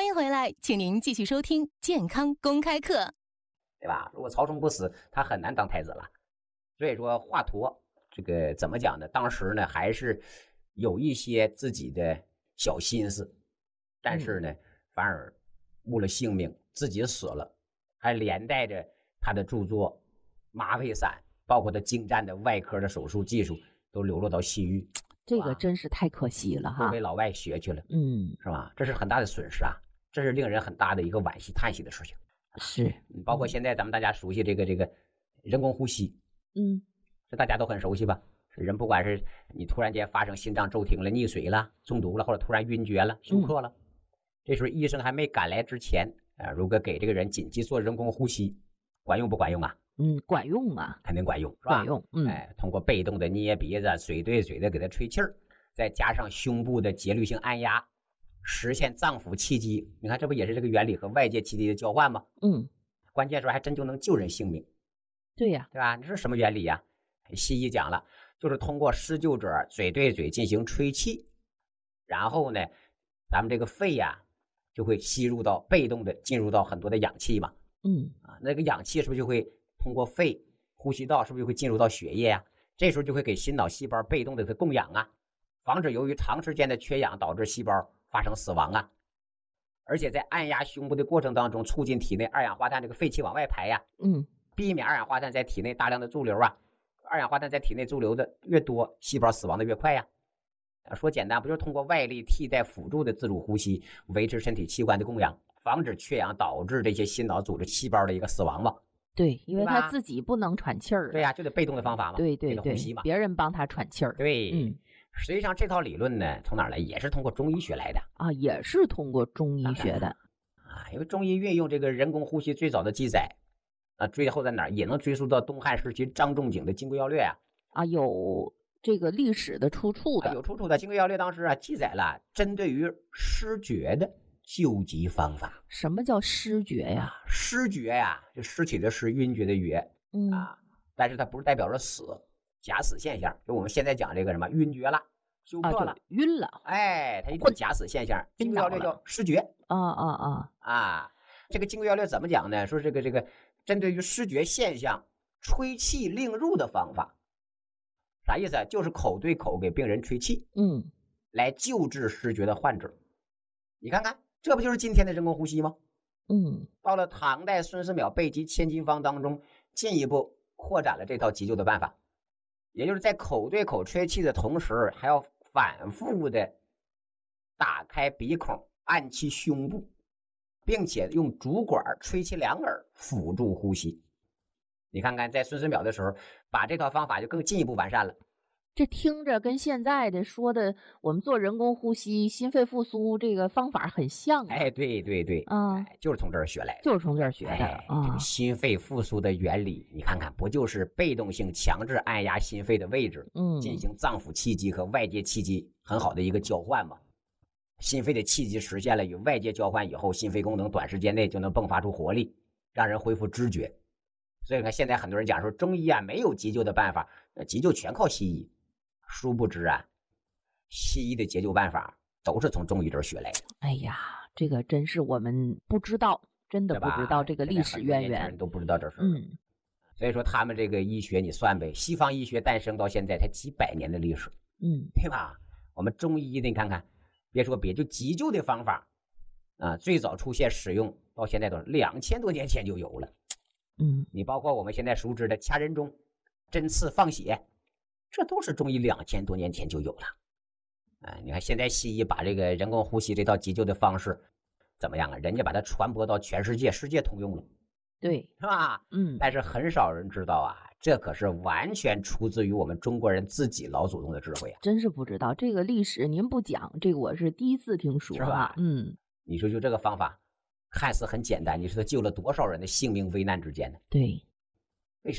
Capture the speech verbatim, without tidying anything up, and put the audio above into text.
欢迎回来，请您继续收听健康公开课， 对吧？如果曹冲不死，他很难当太子了。所以说华佗这个怎么讲呢？当时呢还是有一些自己的小心思，但是呢、嗯、反而误了性命，自己死了，还连带着他的著作《麻沸散》，包括他精湛的外科的手术技术都流落到西域。 这个真是太可惜了哈， 都被老外学去了， 嗯， 是吧？这是很大的损失啊，这是令人很大的一个惋惜叹息的事情。 是， 包括现在咱们大家熟悉这个这个人工呼吸， 嗯， 这大家都很熟悉吧？人不管是你突然间发生心脏骤停了、溺水了、中毒了，或者突然晕厥了、休克了，嗯、这时候医生还没赶来之前，啊、呃，如果给这个人紧急做人工呼吸，管用不管用啊？ 嗯，管用啊， 肯定管用，是吧？ 管用，嗯， 哎，通过被动的捏鼻子、嘴对嘴的给他吹气儿，再加上胸部的节律性按压，实现脏腑气机。你看，这不也是这个原理和外界气机的交换吗？ 嗯， 关键时候还真就能救人性命。 对呀、啊， 对吧？你说什么原理呀、啊？西医讲了，就是通过施救者嘴对嘴进行吹气，然后呢，咱们这个肺呀、啊、就会吸入到被动的进入到很多的氧气嘛。 嗯啊，那个氧气是不是就会通过肺呼吸道，是不是就会进入到血液呀、啊？这时候就会给心脑细胞被动的供氧啊，防止由于长时间的缺氧导致细胞发生死亡啊。而且在按压胸部的过程当中，促进体内二氧化碳这个废气往外排呀、 啊，嗯， 避免二氧化碳在体内大量的驻留啊。二氧化碳在体内驻留的越多，细胞死亡的越快呀。说简单，不就是通过外力替代辅助的自主呼吸，维持身体器官的供氧，防止缺氧导致这些心脑组织细胞的一个死亡吗？ 对，因为他自己不能喘气儿。 对呀、啊，就得被动的方法嘛。 对对对， 呼吸嘛， 别人帮他喘气儿。 对， 嗯， 实际上这套理论呢，从哪儿来？也是通过中医学来的啊，也是通过中医学的啊。因为中医运用这个人工呼吸最早的记载啊，最后在哪儿也能追溯到东汉时期张仲景的《金匮要略》啊。 啊，有这个历史的出处的， 啊、有出处的。《金匮要略》当时啊记载了针对于失觉的救急方法。 什么叫失觉呀？ 啊、失觉呀，就失体的失，晕厥的厥， 嗯啊，但是它不是代表着死，假死现象。就我们现在讲这个什么晕厥了、休克了、 啊、晕了， 哎，它一种假死现象。《金匮要略》叫失觉。 啊啊啊啊！这个《金匮要略》怎么讲呢？说这个这个针对于失觉现象，吹气令入的方法。啥意思啊？就是口对口给病人吹气， 嗯， 来救治失觉的患者。你看看，这不就是今天的人工呼吸吗？ 嗯， 到了唐代孙思邈备急千金方当中，进一步扩展了这套急救的办法，也就是在口对口吹气的同时，还要反复的打开鼻孔，按其胸部，并且用竹管吹其两耳，辅助呼吸。你看看，在孙思邈的时候，把这套方法就更进一步完善了。 这听着跟现在的说的我们做人工呼吸、心肺复苏这个方法很像、啊。 哎，对对对， 啊、 哎，就是从这儿学来的， 就是从这儿学的。 哎啊、 这个心肺复苏的原理，你看看，不就是被动性强制按压心肺的位置， 嗯， 进行脏腑气机和外界气机很好的一个交换嘛？心肺的气机实现了与外界交换以后，心肺功能短时间内就能迸发出活力，让人恢复知觉。所以看现在很多人讲说中医啊没有急救的办法，急救全靠西医。殊不知啊，西医的急救办法都是从中医这儿学来的。 哎呀，这个真是我们不知道，真的不知道这个历史渊源， 人都不知道这事。 嗯， 所以说他们这个医学你算呗，西方医学诞生到现在才几百年的历史， 嗯， 对吧？我们中医的你看看，别说别就急救的方法啊，最早出现使用到现在都是两千多年前就有了。 嗯， 你包括我们现在熟知的掐人中、针刺放血，这都是中医两千多年前就有了。啊，你看现在西医把这个人工呼吸这套急救的方式怎么样啊？人家把它传播到全世界，世界通用了， 对， 是吧？ 嗯， 但是很少人知道啊，这可是完全出自于我们中国人自己老祖宗的智慧啊！ 真是不知道这个历史，您不讲，这个我是第一次听说， 是吧？ 嗯， 你说就这个方法，看似很简单，你说他救了多少人的性命危难之间呢？ 对。